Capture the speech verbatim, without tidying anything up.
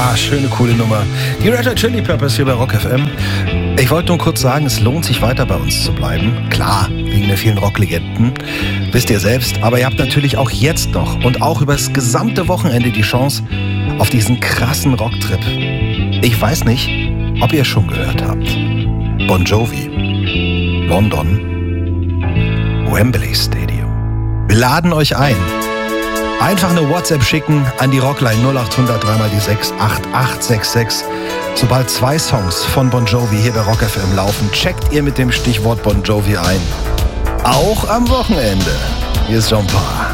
Ja, schöne, coole Nummer. Die Red Hot Chili Peppers hier bei Rock F M. Ich wollte nur kurz sagen, es lohnt sich weiter bei uns zu bleiben. Klar, wegen der vielen Rocklegenden. Wisst ihr selbst. Aber ihr habt natürlich auch jetzt noch und auch über das gesamte Wochenende die Chance auf diesen krassen Rocktrip. Ich weiß nicht, ob ihr es schon gehört habt. Bon Jovi, London, Wembley Stadium. Wir laden euch ein. Einfach eine WhatsApp schicken an die Rockline null acht hundert drei mal die sechs acht acht sechs sechs. Sobald zwei Songs von Bon Jovi hier bei Rock F M laufen, checkt ihr mit dem Stichwort Bon Jovi ein. Auch am Wochenende. Hier ist Jean Paul.